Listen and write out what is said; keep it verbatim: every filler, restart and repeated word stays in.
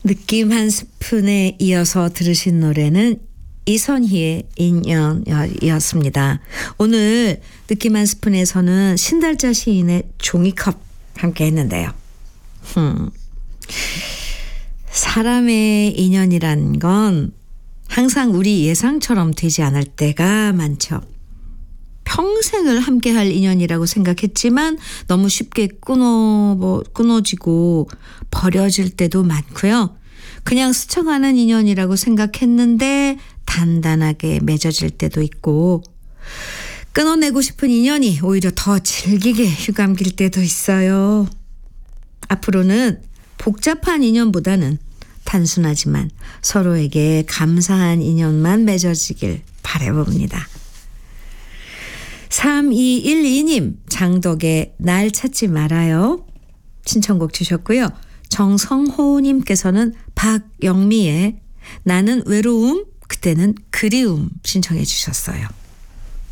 느낌 한 스푼에 이어서 들으신 노래는 이선희의 인연이었습니다. 오늘 느낌 한 스푼에서는 신달자 시인의 종이컵 함께 했는데요. 흠. 사람의 인연이란 건 항상 우리 예상처럼 되지 않을 때가 많죠. 평생을 함께할 인연이라고 생각했지만 너무 쉽게 끊어, 뭐, 끊어지고 버려질 때도 많고요. 그냥 스쳐가는 인연이라고 생각했는데 단단하게 맺어질 때도 있고, 끊어내고 싶은 인연이 오히려 더 질기게 휘감길 때도 있어요. 앞으로는 복잡한 인연보다는 단순하지만 서로에게 감사한 인연만 맺어지길 바라봅니다. 삼이일이 님 장덕의 날 찾지 말아요 신청곡 주셨고요. 정성호님께서는 박영미의 나는 외로움 그때는 그리움 신청해 주셨어요.